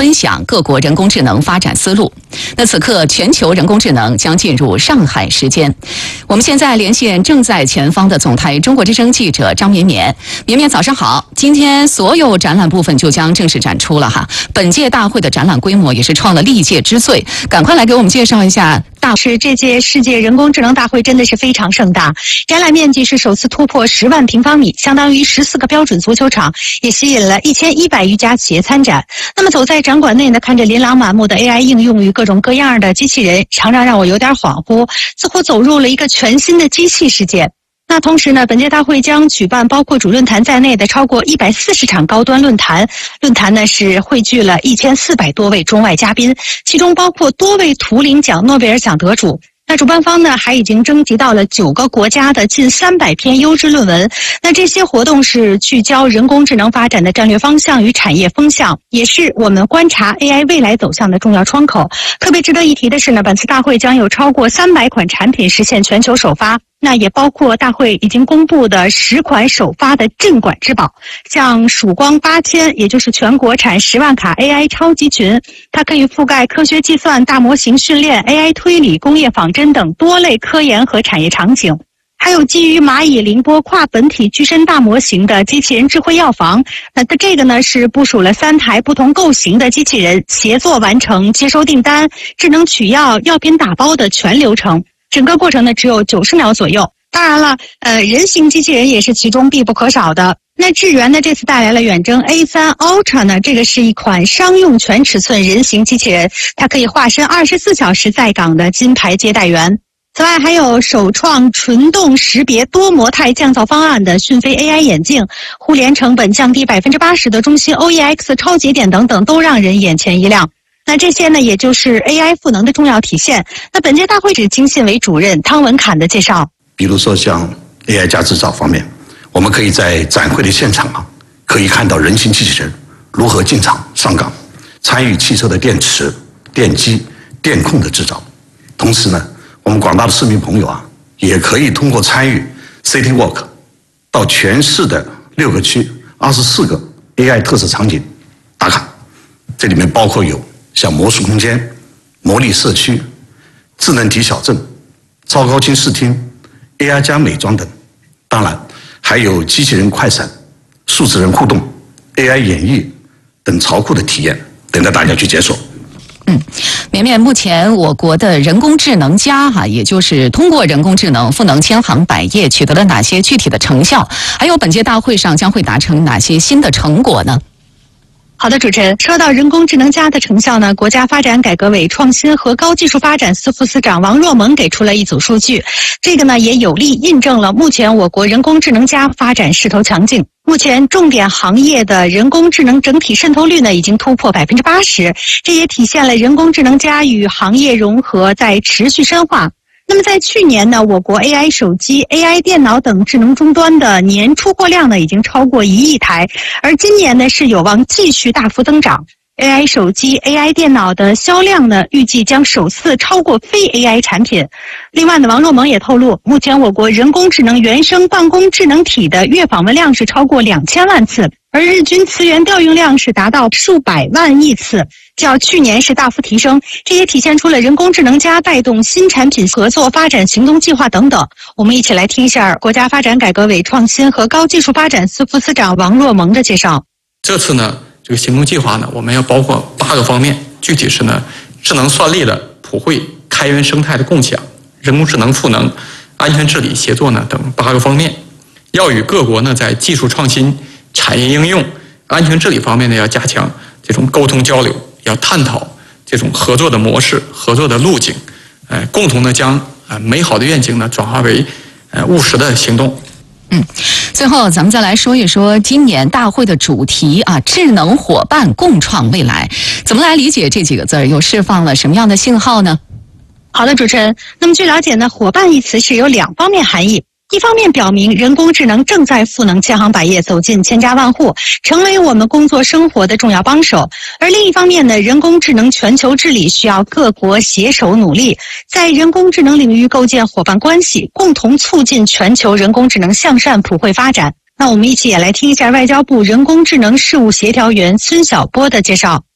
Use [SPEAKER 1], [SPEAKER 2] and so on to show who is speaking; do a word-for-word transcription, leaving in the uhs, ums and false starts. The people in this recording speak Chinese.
[SPEAKER 1] 分享各国人工智能发展思路。那此刻，全球人工智能将进入上海时间。我们现在连线正在前方的总台中国之声记者张绵绵。绵绵，早上好！今天所有展览部分就将正式展出了哈。本届大会的展览规模也是创了历届之最，赶快来给我们介绍一下。大
[SPEAKER 2] 是这届世界人工智能大会真的是非常盛大，展览面积是首次突破十万平方米，相当于十四个标准足球场，也吸引了一千一百余家企业参展。那么走在展馆内呢，看着琳琅满目的 A I 应用与各种各样的机器人，常常让我有点恍惚，似乎走入了一个全新的机器世界。那同时呢，本届大会将举办包括主论坛在内的超过一百四十场高端论坛。论坛呢是汇聚了一千四百多位中外嘉宾，其中包括多位图灵奖、诺贝尔奖得主。那主办方呢还已经征集到了九个国家的近三百篇优质论文。那这些活动是聚焦人工智能发展的战略方向与产业风向，也是我们观察 A I 未来走向的重要窗口。特别值得一提的是呢，本次大会将有超过三百款产品实现全球首发。那也包括大会已经公布的十款首发的镇馆之宝，像曙光八千，也就是全国产十万卡 A I 超级群，它可以覆盖科学计算、大模型训练、A I 推理、工业仿真等多类科研和产业场景。还有基于蚂蚁凌波跨本体具身大模型的机器人智慧药房，那它这个呢是部署了三台不同构型的机器人，协作完成接收订单、智能取药、药品打包的全流程。整个过程呢只有九十秒左右。当然了，呃，人形机器人也是其中必不可少的。那智源呢这次带来了远征 A 三 Ultra 呢，这个是一款商用全尺寸人形机器人，它可以化身二十四小时在岗的金牌接待员。此外还有首创纯动识别多模态降噪方案的讯飞 A I 眼镜，互联成本降低百分之八十的中芯 O E X 超节点等等，都让人眼前一亮。那这些呢，也就是 A I 赋能的重要体现。那本届大会指经信委主任汤文侃的介绍，
[SPEAKER 3] 比如说像 A I 加制造方面，我们可以在展会的现场啊，可以看到人形机器人如何进场上岗，参与汽车的电池、电机、电控的制造。同时呢，我们广大的市民朋友啊，也可以通过参与 City Walk 到全市的六个区、二十四个 A I 特色场景打卡。这里面包括有像魔术空间、魔力社区、智能体小镇、超高清视听、A I 加美妆等，当然还有机器人快闪、数字人互动、A I 演绎等潮酷的体验，等着大家去解锁。
[SPEAKER 1] 嗯，绵绵，目前我国的人工智能家哈、啊，也就是通过人工智能赋能千行百业，取得了哪些具体的成效？还有本届大会上将会达成哪些新的成果呢？
[SPEAKER 2] 好的，主持人，说到人工智能家的成效呢，国家发展改革委创新和高技术发展司副司长王若萌给出了一组数据，这个呢也有力印证了目前我国人工智能家发展势头强劲。目前重点行业的人工智能整体渗透率呢已经突破百分之八十，这也体现了人工智能家与行业融合在持续深化。那么在去年呢，我国 A I 手机、A I 电脑等智能终端的年出货量呢已经超过一亿台，而今年呢是有望继续大幅增长。A I 手机、A I 电脑的销量呢，预计将首次超过非 A I 产品。另外呢，王若萌也透露，目前我国人工智能原生办公智能体的月访问量是超过两千万次，而日均词源调用量是达到数百万亿次，较去年是大幅提升。这也体现出了人工智能加带动新产品合作发展行动计划等等。我们一起来听一下国家发展改革委创新和高技术发展司副司长王若萌的介绍。
[SPEAKER 4] 这次呢，这个行动计划呢，我们要包括八个方面，具体是呢，智能算力的普惠、开源生态的共享、人工智能赋能、安全治理协作呢等八个方面，要与各国呢在技术创新、产业应用、安全治理方面呢要加强这种沟通交流，要探讨这种合作的模式、合作的路径，呃，共同的将呃美好的愿景呢转化为呃务实的行动。
[SPEAKER 1] 嗯，最后咱们再来说一说今年大会的主题啊，智能伙伴共创未来，怎么来理解这几个字儿，又释放了什么样的信号呢？
[SPEAKER 2] 好的，主持人。那么据了解呢，伙伴一词是有两方面含义。一方面表明人工智能正在赋能千行百业，走进千家万户，成为我们工作生活的重要帮手。而另一方面呢，人工智能全球治理需要各国携手努力，在人工智能领域构建伙伴关系，共同促进全球人工智能向善普惠发展。那我们一起也来听一下外交部人工智能事务协调员孙晓波的介绍。